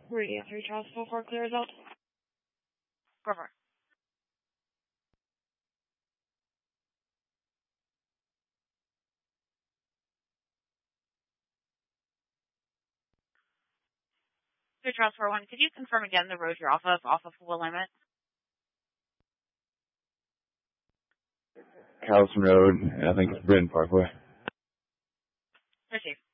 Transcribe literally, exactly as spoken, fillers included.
Radio three Charles four four, clear result. Go for it. Three Charles four one, could you confirm again the road you're off of, off of Will Limit? Carlson Road, I think it's Bryn Parkway. Receive.